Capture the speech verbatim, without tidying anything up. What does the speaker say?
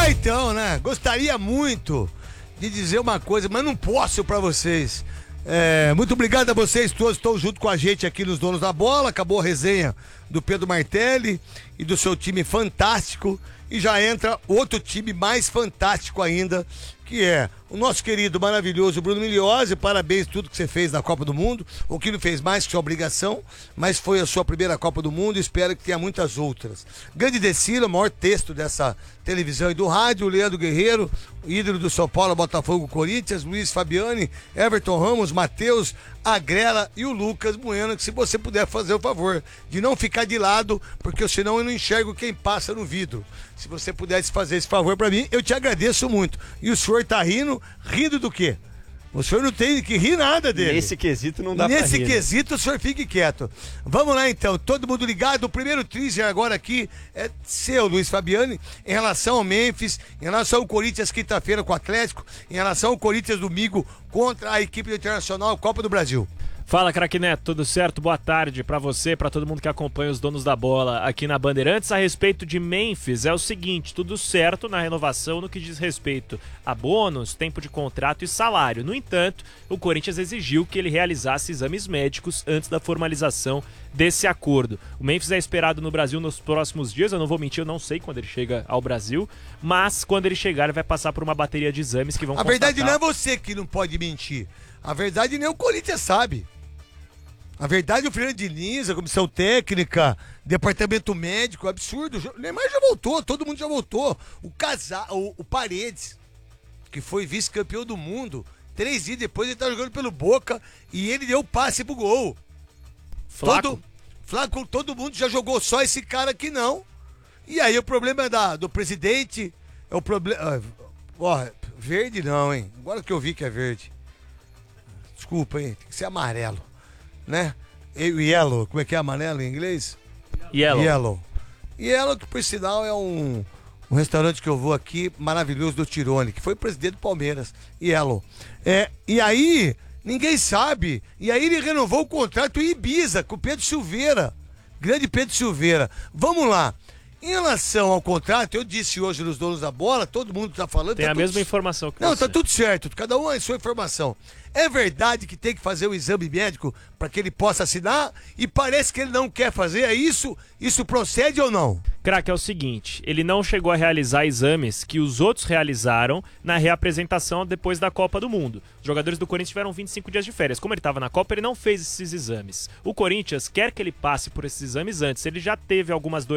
lá então, né? Gostaria muito de dizer uma coisa, mas não posso pra vocês. É, muito obrigado a vocês todos que estão junto com a gente aqui nos Donos da Bola. Acabou a resenha do Pedro Martelli e do seu time fantástico. E já entra outro time mais fantástico ainda, que é o nosso querido, maravilhoso Bruno Migliozzi. Parabéns por tudo que você fez na Copa do Mundo. O que não fez mais que sua obrigação, mas foi a sua primeira Copa do Mundo e espero que tenha muitas outras. Grande Decila, o maior texto dessa televisão e do rádio. O Leandro Guerreiro, ídolo do São Paulo, Botafogo, Corinthians. Luiz Fabiani, Everton Ramos, Matheus, Agrela e o Lucas Bueno. Que se você puder fazer o favor de não ficar de lado, porque senão eu não enxergo quem passa no vidro. Se você pudesse fazer esse favor pra mim, eu te agradeço muito. E o senhor tá rindo, rindo do quê? O senhor não tem que rir nada dele. Nesse quesito não dá pra rir. Nesse quesito, o senhor fique quieto. Vamos lá então, todo mundo ligado. O primeiro teaser agora aqui é seu, Luiz Fabiani, em relação ao Memphis, em relação ao Corinthians quinta-feira com o Atlético, em relação ao Corinthians domingo contra a equipe do Internacional Copa do Brasil. Fala, craque Neto, tudo certo? Boa tarde pra você, pra todo mundo que acompanha os Donos da Bola aqui na Bandeirantes. A respeito de Memphis, é o seguinte, tudo certo na renovação no que diz respeito a bônus, tempo de contrato e salário. No entanto, o Corinthians exigiu que ele realizasse exames médicos antes da formalização desse acordo. O Memphis é esperado no Brasil nos próximos dias, eu não vou mentir, eu não sei quando ele chega ao Brasil, mas quando ele chegar ele vai passar por uma bateria de exames que vão A constatar... verdade não é você que não pode mentir, a verdade nem o Corinthians sabe. A verdade, o Fernando Diniz, a comissão técnica, departamento médico, absurdo. O Neymar já voltou, todo mundo já voltou. O Casal, o, o Paredes, que foi vice-campeão do mundo, três dias depois ele tá jogando pelo Boca e ele deu passe pro gol. Flaco? Todo, Flaco, todo mundo já jogou, só esse cara aqui não. E aí o problema é da, do presidente, é o problema... Ó, verde não, hein? Agora que eu vi que é verde. Desculpa, hein? Tem que ser amarelo. Né? Yellow, como é que é amarelo em inglês? Yellow. Yellow. Yellow, que por sinal é um, um restaurante que eu vou aqui, maravilhoso, do Tirone, que foi presidente do Palmeiras. Yellow. É, e aí, ninguém sabe. E aí ele renovou o contrato em Ibiza com o Pedro Silveira. Grande Pedro Silveira. Vamos lá. Em relação ao contrato, eu disse hoje nos Donos da Bola, todo mundo tá falando... Tem tá a tudo... mesma informação que Não, você. tá tudo certo, cada um a sua informação. É verdade que tem que fazer o exame médico para que ele possa assinar e parece que ele não quer fazer, é isso? Isso procede ou não? Craque, é o seguinte, ele não chegou a realizar exames que os outros realizaram na reapresentação depois da Copa do Mundo. Os jogadores do Corinthians tiveram vinte e cinco dias de férias. Como ele estava na Copa, ele não fez esses exames. O Corinthians quer que ele passe por esses exames antes. Ele já teve algumas dores